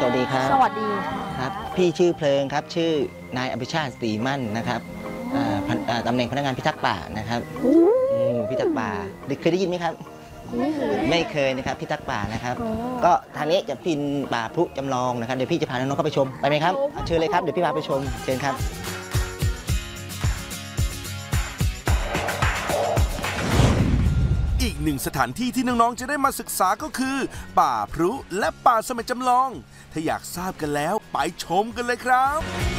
สวัสดีครับสวัสดีครับพี่ชื่อเพลิงครับชื่อนายอภิชาติศรีมั่นนะครับตำแหน่งพนักงานพิทักษ์ป่านะครับพิทักษ์ป่าเคยได้ยินไหมครับไม่เคยนะครับพิทักษ์ป่านะครับก็ทางนี้จะเป็นป่าพลุจำลองนะครับเดี๋ยวพี่จะพาน้องๆเข้าไปชมไปไหมครับเชิญเลยครับเดี๋ยวพี่พาไปชมเชิญครับอีกหนึ่งสถานที่ที่น้องๆจะได้มาศึกษาก็คือ ป่าพลุและป่าเสม็ดจำลองถ้าอยากทราบกันแล้วไปชมกันเลยครับ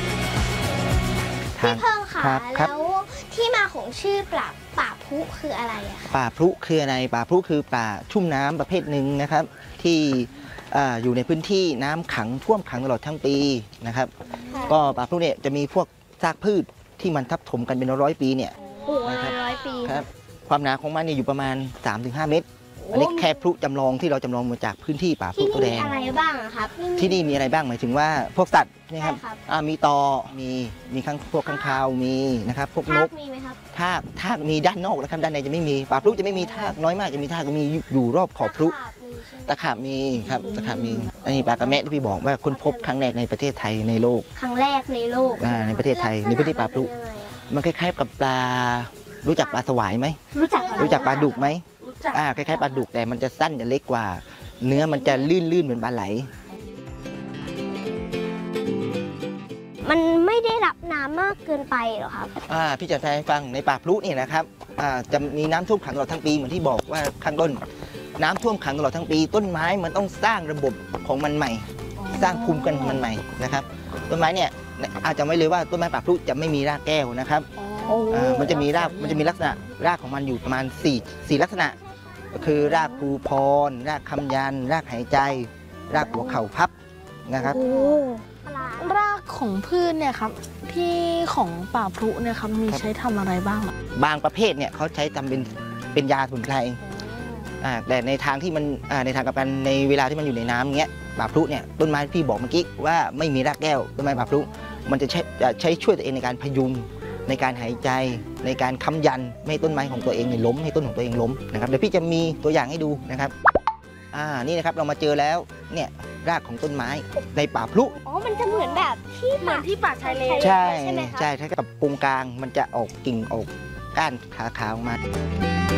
พี่เพิ่งค่ะครัแล้บวที่มาของชื่อป่าพลุคืออะไรอะคะป่าพลุคืออะไรป่าพลุคือป่าชุ่มน้ำประเภทหนึ่งนะครับที่อยู่ในพื้นที่น้ำขังท่วมขังตลอดทั้งปีนะครับก็ป่าพลุเนี่ยจะมีพวกซากพืชที่มันทับถมกันเป็นร้อยปีเนี่ยโอ้โหนะครับ 100 ปีครับความหนาของมันเนี่ยอยู่ประมาณ 3-5 เมตรอันนี้แค่พลุจำลองที่เราจำลองมาจากพื้นที่ป่าพลุที่ตัวแดนี่งอะไรบ้างอะครับที่นี่มีอะไรบ้างหมายถึงว่าพวกสัตว์นะครับใช่ครับมีตอมีพวกข้างคาวมีนะครับพวกนทากกมีไหมครับทากมีด้านนอกนะครับด้านในจะไม่มีป่าพลุจะไม่มีทากน้อยมากจะมีทากมีอยู่รอบขอบพลุตะขาบมีครับตะขาบมีอันนี้ปลากระแมะที่พี่บอกว่าค้นพบครั้งแรกในประเทศไทยในโลกครั้งแรกในโลกในประเทศไทยในพื้นที่ป่าพลุมันคล้ายๆกับปลารู้จักปลาสวายไหมรู้จักรู้จักปลาดุกไหมรู้จักคล้ายๆปลาดุกแต่มันจะสั้นจะเล็กกว่า เนื้อมันจะลื่นๆเหมือนปลาไหลมันไม่ได้รับน้ำมากเกินไปเหรอครับพี่จะให้ฟังในป่าพลุเนี่ยนะครับจะมีน้ำท่วมขังตลอดทั้งปีเหมือนที่บอกว่าข้างต้น น้ำท่วมขังตลอดทั้งปีต้นไม้มันต้องสร้างระบบของมันใหม่ สร้างภูมิกันมันใหม่นะครับต้นไม้เนี่ยอาจจะไม่เลยว่าต้นไม้ป่าพลุจะไม่มีรากแก้วนะครับมันจะมีรากลักษณะรากของมันอยู่ประมาณ4ลักษณะก็คือรากภูพรรากคำยันรากหายใจ รากหัวเข่าพับนะครับรากของพืชเนี่ยครับที่ของป่าพลุเนี่ยครับมีใช้ทำอะไรบ้างอะบางประเภทเนี่ยเขาใช้ทำเป็นยาสมุนไพรแต่ในทางที่มันในทางกับกันในเวลาที่มันอยู่ในน้ำเงี้ยป่าพลุเนี่ยต้นไม้ที่บอกเมื่อกี้ว่าไม่มีรากแก้วต้นไม้ป่าพลุมันจะใช้ช่วยตัวเองในการพยุงในการหายใจในการค้ำยันไม่ให้ต้นไม้ของตัวเองเนี่ยล้มให้ต้นของตัวเองล้มนะครับเดี๋ยวพี่จะมีตัวอย่างให้ดูนะครับนี่นะครับเรามาเจอแล้วเนี่ยรากของต้นไม้ในป่าพลุอ๋อ มันจะเหมือนแบบที่เหมือนที่ป่าชายเลนใช่ใช่ไหมครับใช่ถ้ากับกงกลางมันจะออกกิ่งออกก้านขาขาวออกมา